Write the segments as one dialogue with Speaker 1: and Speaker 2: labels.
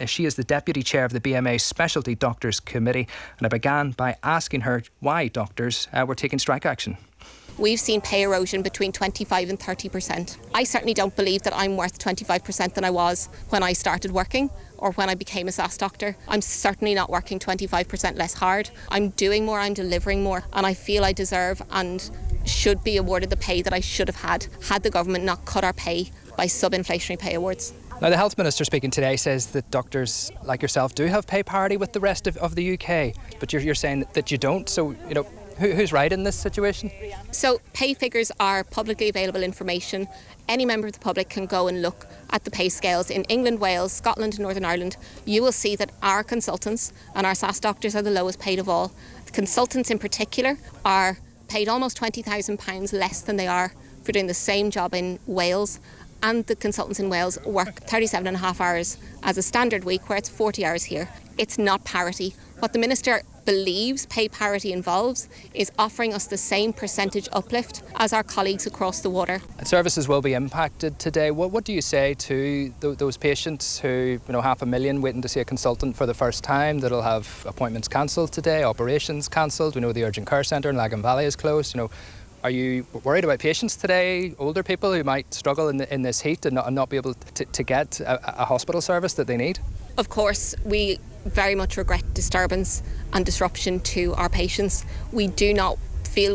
Speaker 1: She is the Deputy Chair of the BMA Specialty Doctors Committee, and I began by asking her why doctors were taking strike action.
Speaker 2: We've seen pay erosion between 25 and 30%. I certainly don't believe that I'm worth 25% than I was when I started working or when I became a SAS doctor. I'm certainly not working 25% less hard. I'm doing more, I'm delivering more, and I feel I deserve and should be awarded the pay that I should have had the government not cut our pay by sub-inflationary pay awards.
Speaker 1: Now, the Health Minister speaking today says that doctors like yourself do have pay parity with the rest of the UK, but you're saying that you don't, so, who's right in this situation?
Speaker 2: So pay figures are publicly available information. Any member of the public can go and look at the pay scales in England, Wales, Scotland and Northern Ireland. You will see that our consultants and our SAS doctors are the lowest paid of all. The consultants in particular are paid almost £20,000 less than they are for doing the same job in Wales, and the consultants in Wales work 37 and a half hours as a standard week, where it's 40 hours here. It's not parity. What the Minister believes pay parity involves is offering us the same percentage uplift as our colleagues across the water.
Speaker 1: Services will be impacted today. What do you say to those patients who, 500,000 waiting to see a consultant for the first time, that'll have appointments cancelled today, operations cancelled? We know the urgent care centre in Lagan Valley is closed. Are you worried about patients today, older people who might struggle in this heat and not be able to get a hospital service that they need?
Speaker 2: Of course, we very much regret disturbance and disruption to our patients. We do not feel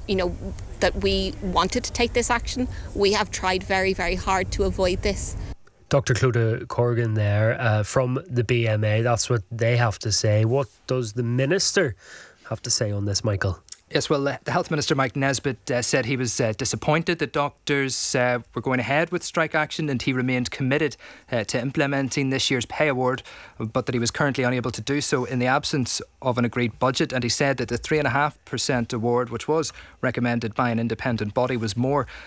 Speaker 2: that we wanted to take this action. We have tried very, very hard to avoid this.
Speaker 3: Dr. Clodagh Corrigan there from the BMA. That's what they have to say. What does the Minister have to say on this, Michael?
Speaker 1: Yes, well, the Health Minister, Mike Nesbitt, said he was disappointed that doctors were going ahead with strike action, and he remained committed to implementing this year's pay award, but that he was currently unable to do so in the absence of an agreed budget. And he said that the 3.5% award, which was recommended by an independent body, was more